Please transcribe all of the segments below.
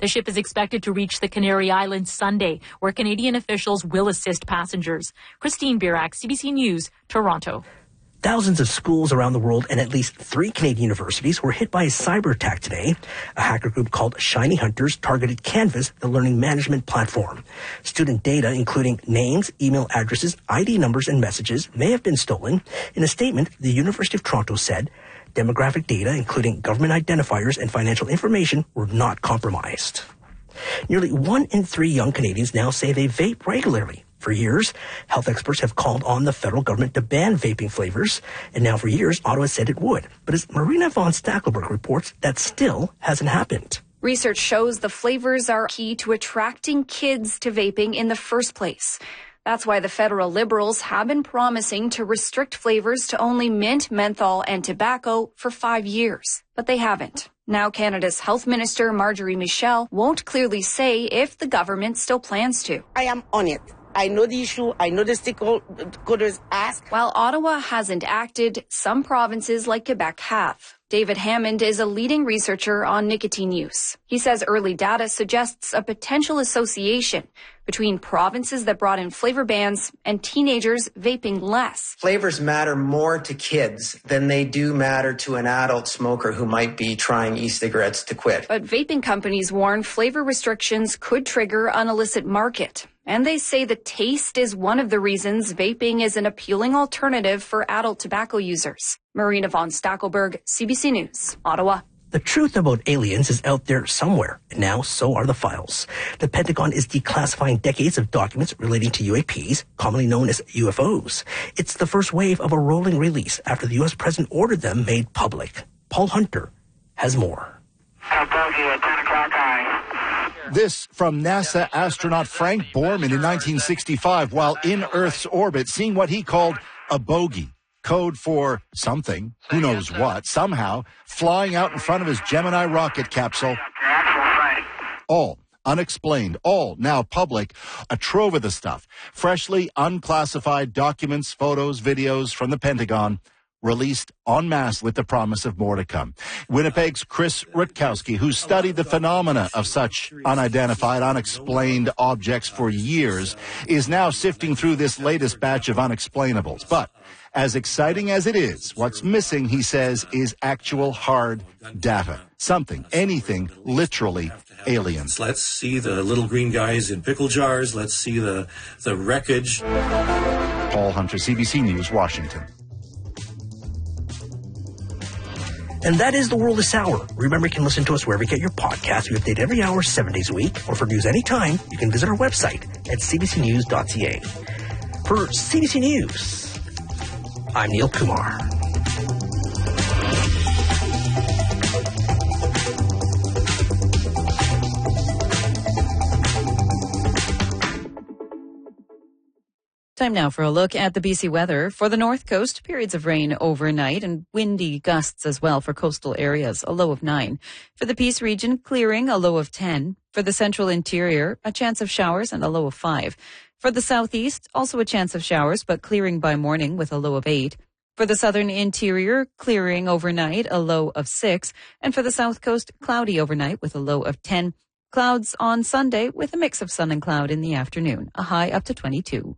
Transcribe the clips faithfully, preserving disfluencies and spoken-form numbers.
The ship is expected to reach the Canary Islands Sunday, where Canadian officials will assist passengers. Christine Birak, C B C News, Toronto. Thousands of schools around the world and at least three Canadian universities were hit by a cyber attack today. A hacker group called Shiny Hunters targeted Canvas, the learning management platform. Student data, including names, email addresses, I D numbers, and messages, may have been stolen. In a statement, the University of Toronto said demographic data, including government identifiers and financial information, were not compromised. Nearly one in three young Canadians now say they vape regularly. For years, health experts have called on the federal government to ban vaping flavors, and now for years, Ottawa said it would. But as Marina von Stackelberg reports, that still hasn't happened. Research shows the flavors are key to attracting kids to vaping in the first place. That's why the federal Liberals have been promising to restrict flavors to only mint, menthol, and tobacco for five years. But they haven't. Now Canada's Health Minister, Marjorie Michel, won't clearly say if the government still plans to. I am on it. I know the issue. I know the stakeholders ask. While Ottawa hasn't acted, some provinces like Quebec have. David Hammond is a leading researcher on nicotine use. He says early data suggests a potential association between provinces that brought in flavor bans and teenagers vaping less. Flavors matter more to kids than they do matter to an adult smoker who might be trying e-cigarettes to quit. But vaping companies warn flavor restrictions could trigger an illicit market. And they say the taste is one of the reasons vaping is an appealing alternative for adult tobacco users. Marina von Stackelberg, C B C News, Ottawa. The truth about aliens is out there somewhere, and now so are the files. The Pentagon is declassifying decades of documents relating to U A Ps, commonly known as U F Os. It's the first wave of a rolling release after the U S president ordered them made public. Paul Hunter has more. This from NASA astronaut Frank Borman in nineteen sixty-five while in Earth's orbit, seeing what he called a bogey. Code for something, who knows what, somehow flying out in front of his Gemini rocket capsule. All unexplained, all now public, a trove of the stuff. Freshly unclassified documents, photos, videos from the Pentagon, released en masse with the promise of more to come. Winnipeg's Chris Rutkowski, who studied the phenomena of such unidentified, unexplained objects for years, is now sifting through this latest batch of unexplainables. But as exciting as it is, what's missing, he says, is actual hard data. Something, anything, literally alien. Let's see the little green guys in pickle jars. Let's see the, the wreckage. Paul Hunter, C B C News, Washington. And that is the world this hour. Remember, you can listen to us wherever you get your podcasts. We update every hour, seven days a week. Or for news anytime, you can visit our website at c b c news dot c a. For C B C News, I'm Neil Kumar. Time now for a look at the B C weather. For the North Coast, periods of rain overnight and windy gusts as well for coastal areas, a low of nine. For the Peace region, clearing, a low of ten. For the central interior, a chance of showers and a low of five. For the southeast, also a chance of showers, but clearing by morning with a low of eight. For the southern interior, clearing overnight, a low of six. And for the south coast, cloudy overnight with a low of ten. Clouds on Sunday with a mix of sun and cloud in the afternoon, a high up to twenty-two.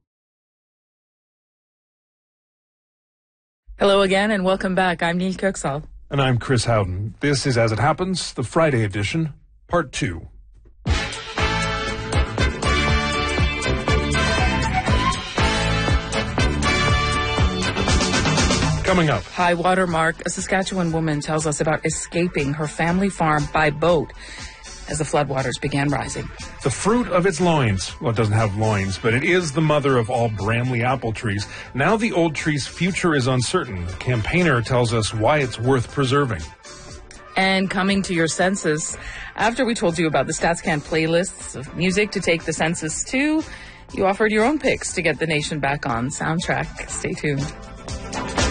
Hello again and welcome back. I'm Neil Kirksall. And I'm Chris Howden. This is As It Happens, the Friday edition, part two. Coming up. High water mark. A Saskatchewan woman tells us about escaping her family farm by boat as the floodwaters began rising. The fruit of its loins. Well, it doesn't have loins, but it is the mother of all Bramley apple trees. Now the old tree's future is uncertain. The campaigner tells us why it's worth preserving. And coming to your census, after we told you about the StatsCan playlists of music to take the census to, you offered your own picks to get the nation back on soundtrack. Stay tuned.